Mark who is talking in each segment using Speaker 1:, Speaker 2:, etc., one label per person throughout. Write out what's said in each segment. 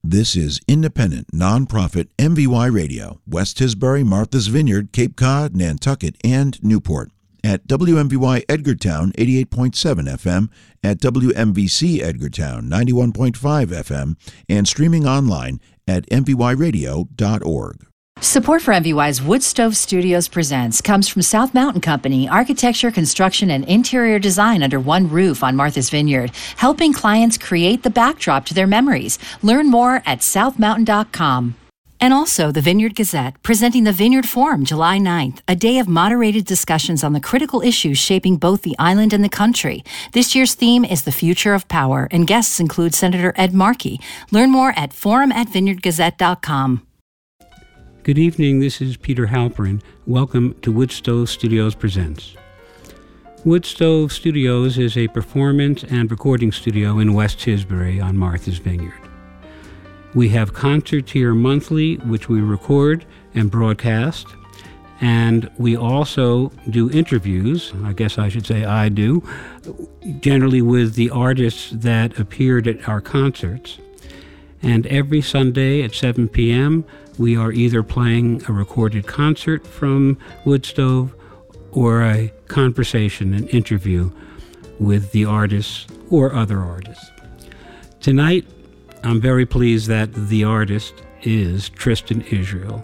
Speaker 1: This is independent, nonprofit MVY Radio, West Tisbury, Martha's Vineyard, Cape Cod, Nantucket, and Newport. At WMVY Edgartown 88.7 FM, at WMVC Edgartown 91.5 FM, and streaming online at mvyradio.org.
Speaker 2: Support for MVY's Wood Stove Studios Presents comes from South Mountain Company, architecture, construction, and interior design under one roof on Martha's Vineyard, helping clients create the backdrop to their memories. Learn more at southmountain.com. And also the Vineyard Gazette, presenting the Vineyard Forum July 9th, a day of moderated discussions on the critical issues shaping both the island and the country. This year's theme is the future of power, and guests include Senator Ed Markey. Learn more at forum@vineyardgazette.com.
Speaker 3: Good evening, this is Peter Halperin. Welcome to Wood Stove Studios Presents. Wood Stove Studios is a performance and recording studio in West Tisbury on Martha's Vineyard. We have concerts here monthly, which we record and broadcast, and we also do interviews, I guess I should say I do, generally with the artists that appeared at our concerts. And every Sunday at 7 p.m., we are either playing a recorded concert from Wood Stove or a conversation, an interview with the artists or other artists. Tonight, I'm very pleased that the artist is Tristan Israel.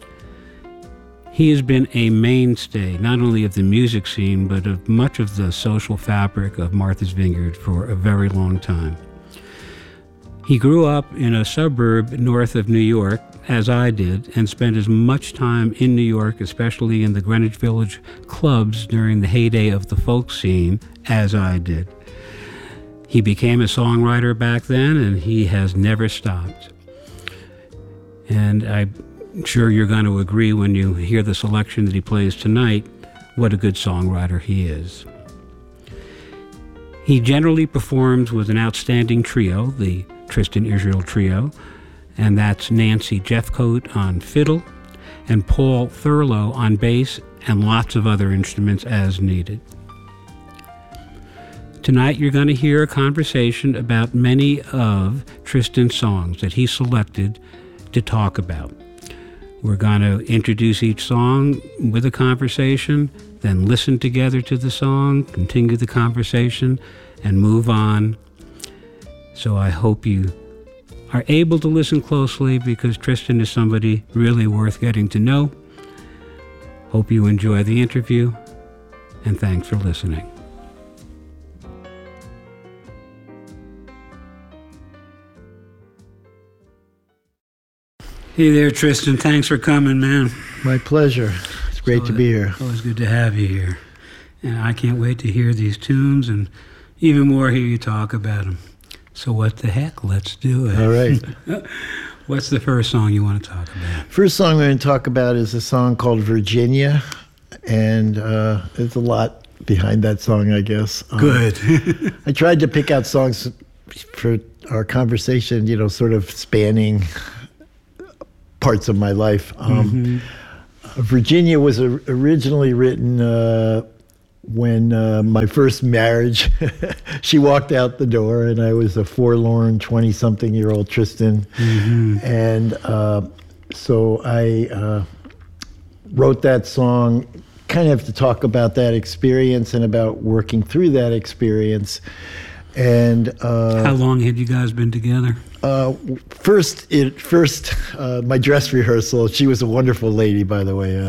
Speaker 3: He has been a mainstay, not only of the music scene, but of much of the social fabric of Martha's Vineyard for a very long time. He grew up in a suburb north of New York, as I did, and spent as much time in New York, especially in the Greenwich Village clubs during the heyday of the folk scene, as I did. He became a songwriter back then, and he has never stopped. And I'm sure you're going to agree when you hear the selection that he plays tonight, what a good songwriter he is. He generally performs with an outstanding trio, the Tristan Israel Trio, and that's Nancy Jeffcoat on fiddle and Paul Thurlow on bass and lots of other instruments as needed. Tonight you're going to hear a conversation about many of Tristan's songs that he selected to talk about. We're going to introduce each song with a conversation, then listen together to the song, continue the conversation, and move on. So I hope you are able to listen closely because Tristan is somebody really worth getting to know. Hope you enjoy the interview, and thanks for listening. Hey there, Tristan. Thanks for coming, man.
Speaker 4: My pleasure. It's great to be here.
Speaker 3: Always good to have you here. And I can't wait to hear these tunes and even more hear you talk about them. So what the heck? Let's do it.
Speaker 4: All right.
Speaker 3: What's the first song you want to talk about?
Speaker 4: First song we're going to talk about is a song called Virginia. And there's a lot behind that song, I guess.
Speaker 3: Good.
Speaker 4: I tried to pick out songs for our conversation, you know, sort of spanning parts of my life. Virginia was originally written when my first marriage, she walked out the door and I was a forlorn 20-something-year-old Tristan. And so I wrote that song kind of to talk about that experience and about working through that experience. And
Speaker 3: how long had you guys been together?
Speaker 4: First, my dress rehearsal, she was a wonderful lady, by the way.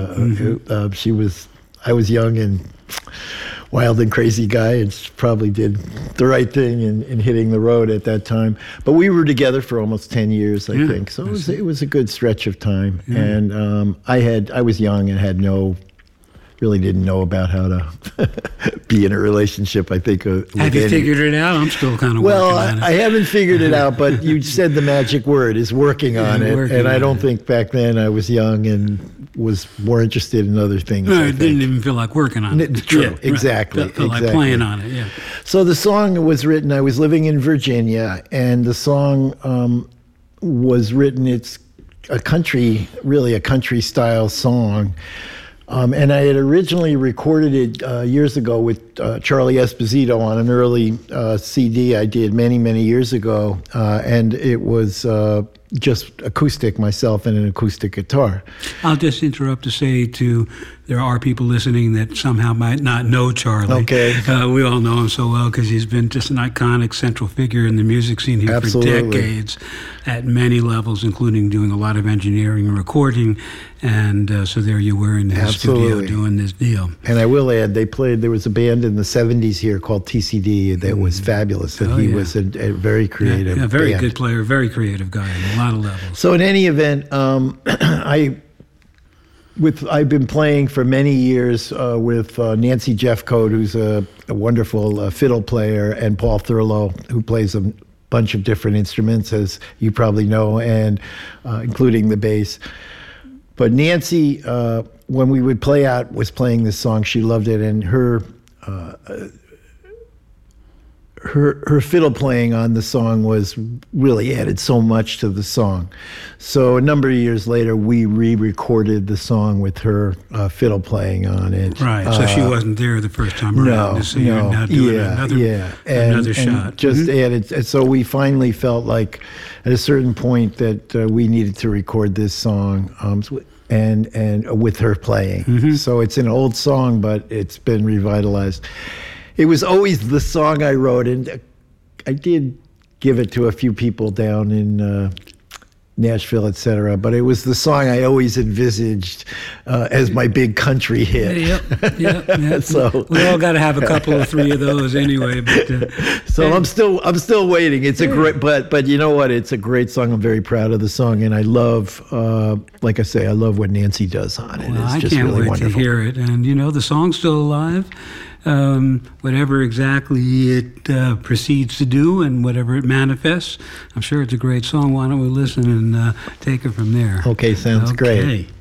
Speaker 4: I was young and wild and crazy guy, and she probably did the right thing in hitting the road at that time. But we were together for almost 10 years, I think. So it was a good stretch of time. And I was young and really didn't know about how to be in a relationship, I think.
Speaker 3: Have you figured it out? I'm still kind of working on it.
Speaker 4: I haven't figured it out, but you said the magic word is working on it. And I don't think back then I was young and was more interested in other things.
Speaker 3: No, it didn't even feel like working on it.
Speaker 4: True, exactly.
Speaker 3: Right. Felt like playing on it, yeah.
Speaker 4: So the song was written, I was living in Virginia, and the song was written, it's a country style song. And I had originally recorded it years ago with Charlie Esposito on an early CD I did many, many years ago. And it was, just acoustic myself and an acoustic guitar.
Speaker 3: I'll just interrupt to say there are people listening that somehow might not know Charlie.
Speaker 4: Okay.
Speaker 3: We all know him so well because he's been just an iconic central figure in the music scene here
Speaker 4: Absolutely.
Speaker 3: for decades at many levels, including doing a lot of engineering and recording. And so there you were in his studio doing this deal.
Speaker 4: And I will add, there was a band in the 70s here called TCD that was fabulous. And he was a very creative
Speaker 3: very
Speaker 4: band.
Speaker 3: good player, very creative guy on a lot of levels.
Speaker 4: So in any event, I've been playing for many years with Nancy Jeffcoat, who's a wonderful fiddle player, and Paul Thurlow, who plays a bunch of different instruments, as you probably know, and including the bass. But Nancy, when we would play out, was playing this song. She loved it, and her fiddle playing on the song was really added so much to the song. So a number of years later, we re-recorded the song with her fiddle playing on it.
Speaker 3: Right. So she wasn't there the first time around. So you're now doing another shot.
Speaker 4: And just added. And so we finally felt like, at a certain point, that we needed to record this song. And with her playing. So it's an old song, but it's been revitalized. It was always the song I wrote, and I did give it to a few people down in Nashville, etc. But it was the song I always envisaged as my big country hit.
Speaker 3: Yep.
Speaker 4: So
Speaker 3: we all got to have a couple or three of those anyway. But
Speaker 4: so I'm still waiting. It's a great, but you know what? It's a great song. I'm very proud of the song, and I love, like I say, I love what Nancy does on it.
Speaker 3: Well,
Speaker 4: it's
Speaker 3: I
Speaker 4: just
Speaker 3: can't
Speaker 4: really
Speaker 3: wait
Speaker 4: wonderful.
Speaker 3: to hear it, and the song's still alive. Whatever exactly it proceeds to do and whatever it manifests, I'm sure it's a great song. Why don't we listen and take it from there?
Speaker 4: Okay, sounds great.